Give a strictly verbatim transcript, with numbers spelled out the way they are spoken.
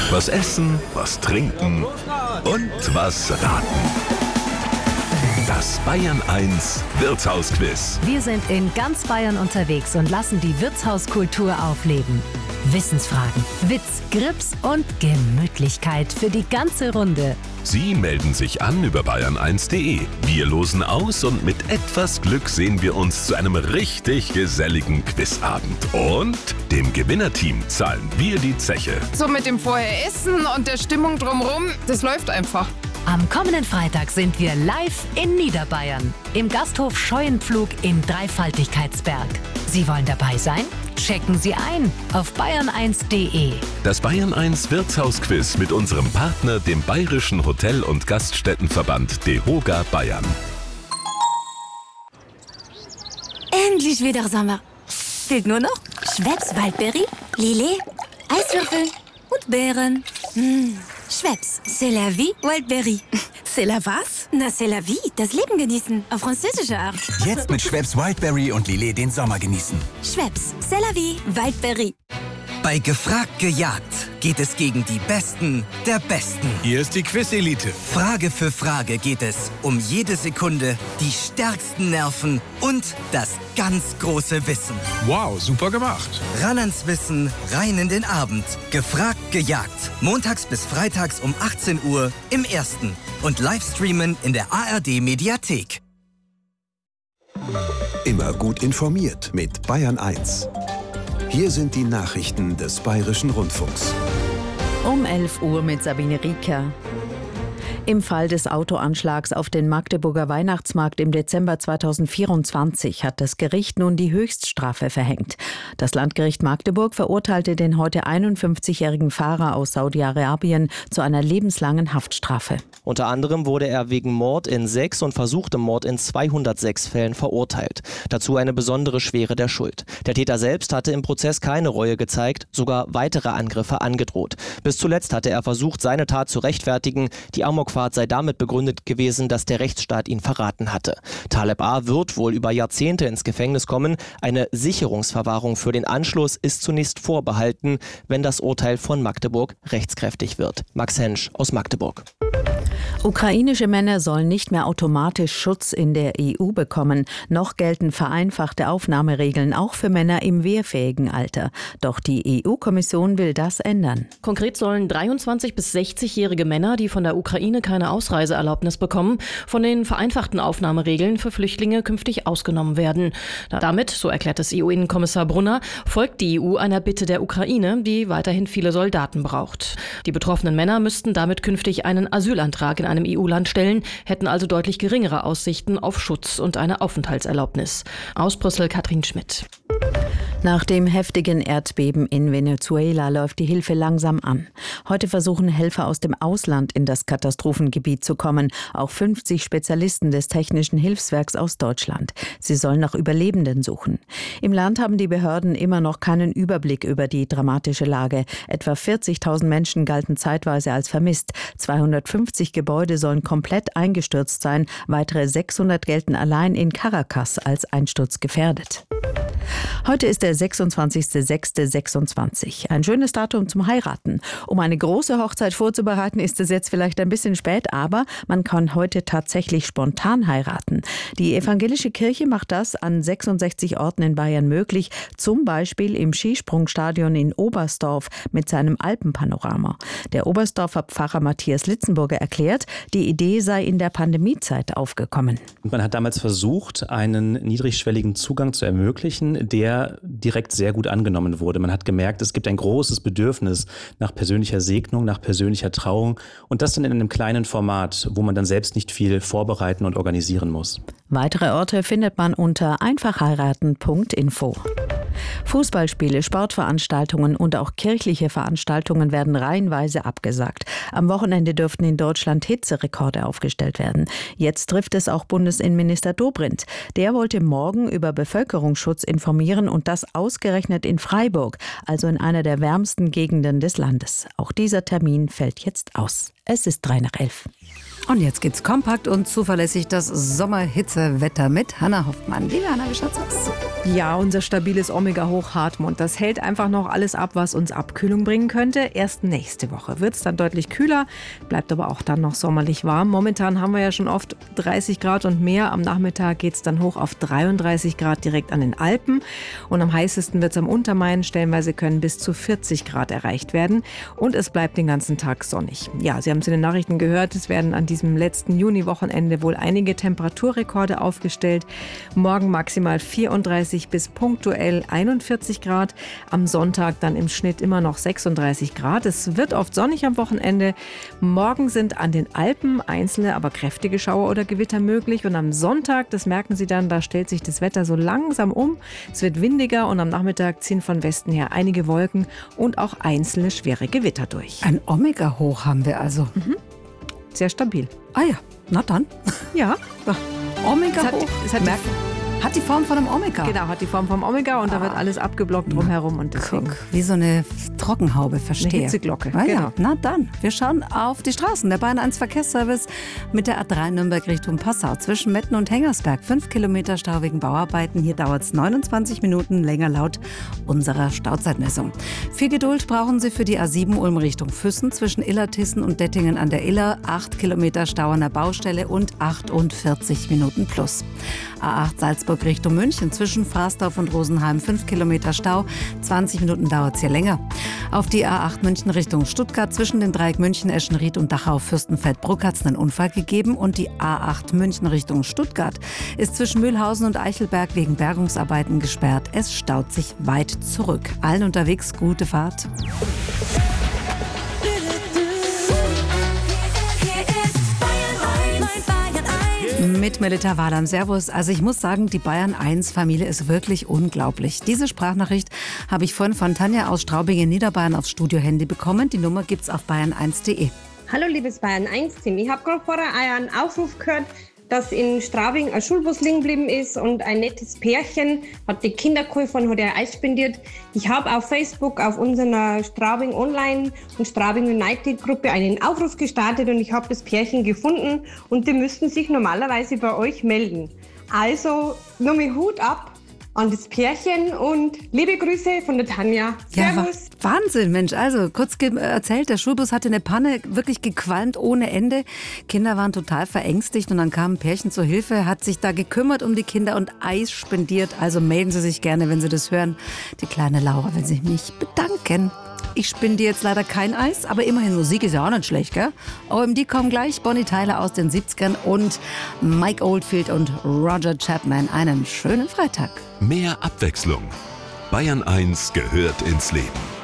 Was essen, was trinken und was raten. Das Bayern eins Wirtshausquiz. Wir sind in ganz Bayern unterwegs und lassen die Wirtshauskultur aufleben. Wissensfragen, Witz, Grips und Gemütlichkeit für die ganze Runde. Sie melden sich an über bayern eins punkt de. Wir losen aus und mit etwas Glück sehen wir uns zu einem richtig geselligen Quizabend. Und dem Gewinnerteam zahlen wir die Zeche. So mit dem Vorher-Essen und der Stimmung drumherum, das läuft einfach. Am kommenden Freitag sind wir live in Niederbayern im Gasthof Scheuenpflug in Dreifaltigkeitsberg. Sie wollen dabei sein? Checken Sie ein auf bayern eins punkt de. Das Bayern eins Wirtshausquiz mit unserem Partner, dem Bayerischen Hotel- und Gaststättenverband DEHOGA Bayern. Endlich wieder Sommer. Fehlt nur noch Schweppes Waldbeere, Lillet, Eiswürfel und Beeren. Mmh. Schweppes, c'est la vie, Wildberry. C'est la was? Na, c'est la vie, das Leben genießen, auf französische Art. Jetzt mit Schweppes Wildberry und Lillet den Sommer genießen. Schweppes, c'est la vie, Wildberry. Bei Gefragt gejagt geht es gegen die Besten der Besten. Hier ist die Quiz-Elite. Frage für Frage geht es um jede Sekunde, die stärksten Nerven und das ganz große Wissen. Wow, super gemacht. Ran ans Wissen, rein in den Abend. Gefragt gejagt. Montags bis freitags um achtzehn Uhr im Ersten. Und Livestreamen in der A R D-Mediathek. Immer gut informiert mit Bayern eins. Hier sind die Nachrichten des Bayerischen Rundfunks. Um elf Uhr mit Sabine Rieker. Im Fall des Autoanschlags auf den Magdeburger Weihnachtsmarkt im Dezember zweitausendvierundzwanzig hat das Gericht nun die Höchststrafe verhängt. Das Landgericht Magdeburg verurteilte den heute einundfünfzigjährigen Fahrer aus Saudi-Arabien zu einer lebenslangen Haftstrafe. Unter anderem wurde er wegen Mord in sechs und versuchtem Mord in zweihundertsechs Fällen verurteilt. Dazu eine besondere Schwere der Schuld. Der Täter selbst hatte im Prozess keine Reue gezeigt, sogar weitere Angriffe angedroht. Bis zuletzt hatte er versucht, seine Tat zu rechtfertigen. Die Amokfahrt sei damit begründet gewesen, dass der Rechtsstaat ihn verraten hatte. Taleb A. wird wohl über Jahrzehnte ins Gefängnis kommen. Eine Sicherungsverwahrung für den Anschluss ist zunächst vorbehalten, wenn das Urteil von Magdeburg rechtskräftig wird. Max Hensch aus Magdeburg. Ukrainische Männer sollen nicht mehr automatisch Schutz in der E U bekommen. Noch gelten vereinfachte Aufnahmeregeln auch für Männer im wehrfähigen Alter. Doch die E U-Kommission will das ändern. Konkret sollen dreiundzwanzig- bis sechzigjährige Männer, die von der Ukraine keine Ausreiseerlaubnis bekommen, von den vereinfachten Aufnahmeregeln für Flüchtlinge künftig ausgenommen werden. Damit, so erklärt es E U-Innenkommissar Brunner, folgt die E U einer Bitte der Ukraine, die weiterhin viele Soldaten braucht. Die betroffenen Männer müssten damit künftig einen Asylantrag in einem E U-Land stellen, hätten also deutlich geringere Aussichten auf Schutz und eine Aufenthaltserlaubnis. Aus Brüssel Katrin Schmidt. Nach dem heftigen Erdbeben in Venezuela läuft die Hilfe langsam an. Heute versuchen Helfer aus dem Ausland in das Katastrophengebiet zu kommen, auch fünfzig Spezialisten des Technischen Hilfswerks aus Deutschland. Sie sollen nach Überlebenden suchen. Im Land haben die Behörden immer noch keinen Überblick über die dramatische Lage. Etwa vierzigtausend Menschen galten zeitweise als vermisst. zweihundertfünfzig Gebäude sollen komplett eingestürzt sein. Weitere sechshundert gelten allein in Caracas als einsturzgefährdet. Heute ist der sechsundzwanzigster sechster sechsundzwanzig. Ein schönes Datum zum Heiraten. Um eine große Hochzeit vorzubereiten, ist es jetzt vielleicht ein bisschen spät, aber man kann heute tatsächlich spontan heiraten. Die evangelische Kirche macht das an sechsundsechzig Orten in Bayern möglich, zum Beispiel im Skisprungstadion in Oberstdorf mit seinem Alpenpanorama. Der Oberstdorfer Pfarrer Matthias Litzenburger erklärt, die Idee sei in der Pandemiezeit aufgekommen. Man hat damals versucht, einen niedrigschwelligen Zugang zu ermöglichen, der direkt sehr gut angenommen wurde. Man hat gemerkt, es gibt ein großes Bedürfnis nach persönlicher Segnung, nach persönlicher Trauung und das dann in einem kleinen Format, wo man dann selbst nicht viel vorbereiten und organisieren muss. Weitere Orte findet man unter einfachheiraten punkt info. Fußballspiele, Sportveranstaltungen und auch kirchliche Veranstaltungen werden reihenweise abgesagt. Am Wochenende dürften in Deutschland Hitzerekorde aufgestellt werden. Jetzt trifft es auch Bundesinnenminister Dobrindt. Der wollte morgen über Bevölkerungsschutz informieren und das ausgerechnet in Freiburg, also in einer der wärmsten Gegenden des Landes. Auch dieser Termin fällt jetzt aus. Es ist drei nach elf. Und jetzt geht's kompakt und zuverlässig das Sommerhitzewetter mit Hanna Hoffmann. Liebe Hanna, wie schaut's aus? Ja, unser stabiles Omega-Hoch Hartmut, das hält einfach noch alles ab, was uns Abkühlung bringen könnte. Erst nächste Woche wird es dann deutlich kühler, bleibt aber auch dann noch sommerlich warm. Momentan haben wir ja schon oft dreißig Grad und mehr. Am Nachmittag geht es dann hoch auf dreiunddreißig Grad direkt an den Alpen. Und am heißesten wird es am Untermain. Stellenweise können bis zu vierzig Grad erreicht werden. Und es bleibt den ganzen Tag sonnig. Ja, Sie haben es in den Nachrichten gehört, es werden an diesem letzten Juni-Wochenende wohl einige Temperaturrekorde aufgestellt. Morgen maximal vierunddreißig bis punktuell einundvierzig Grad. Am Sonntag dann im Schnitt immer noch sechsunddreißig Grad. Es wird oft sonnig am Wochenende. Morgen sind an den Alpen einzelne, aber kräftige Schauer oder Gewitter möglich. Und am Sonntag, das merken Sie dann, da stellt sich das Wetter so langsam um. Es wird windiger und am Nachmittag ziehen von Westen her einige Wolken und auch einzelne schwere Gewitter durch. Ein Omega-Hoch haben wir also. Mhm. Sehr stabil. Ah ja, na dann. Ja. Omega-Hoch. Es hat, es hat Hat die Form von einem Omega. Genau, hat die Form vom Omega und ah. da wird alles abgeblockt drumherum. Und deswegen Guck, wie so eine Trockenhaube, verstehe. Eine Hitzeglocke, ah, genau. Ja. Na dann, wir schauen auf die Straßen. Der Bayern eins Verkehrsservice mit der A drei Nürnberg Richtung Passau zwischen Metten und Hengersberg. Fünf Kilometer Stau wegen Bauarbeiten. Hier dauert es neunundzwanzig Minuten länger laut unserer Stauzeitmessung. Viel Geduld brauchen Sie für die A sieben Ulm Richtung Füssen zwischen Illertissen und Dettingen an der Iller. Acht Kilometer Stau an der Baustelle und achtundvierzig Minuten plus. A acht Salzburg Richtung München zwischen Frasdorf und Rosenheim fünf Kilometer Stau, zwanzig Minuten dauert es hier länger. Auf die A acht München Richtung Stuttgart zwischen dem Dreieck München, Eschenried und Dachau-Fürstenfeldbruck hat es einen Unfall gegeben und die A acht München Richtung Stuttgart ist zwischen Mühlhausen und Eichelberg wegen Bergungsarbeiten gesperrt. Es staut sich weit zurück. Allen unterwegs gute Fahrt. Mit Melita Wahlam. Servus. Also ich muss sagen, die Bayern eins Familie ist wirklich unglaublich. Diese Sprachnachricht habe ich vorhin von Tanja aus Straubing in Niederbayern aufs Studiohandy bekommen. Die Nummer gibt's auf bayern eins punkt de. Hallo liebes Bayern eins Team. Ich habe gerade vorher einen Aufruf gehört, dass in Straubing ein Schulbus liegen geblieben ist und ein nettes Pärchen hat die Kinder geholfen und hat ihr Eis spendiert. Ich habe auf Facebook auf unserer Straubing Online und Straubing United Gruppe einen Aufruf gestartet und ich habe das Pärchen gefunden und die müssten sich normalerweise bei euch melden. Also nur mit Hut ab an das Pärchen und liebe Grüße von der Tanja. Servus. Ja, Wahnsinn, Mensch. Also kurz erzählt, der Schulbus hatte eine Panne, wirklich gequalmt ohne Ende. Kinder waren total verängstigt und dann kam ein Pärchen zur Hilfe, hat sich da gekümmert um die Kinder und Eis spendiert. Also melden Sie sich gerne, wenn Sie das hören. Die kleine Laura will sich mich bedanken. Ich spendiere jetzt leider kein Eis, aber immerhin Musik ist ja auch nicht schlecht, gell? O M D kommen gleich, Bonnie Tyler aus den siebzigern und Mike Oldfield und Roger Chapman. Einen schönen Freitag. Mehr Abwechslung. Bayern eins gehört ins Leben.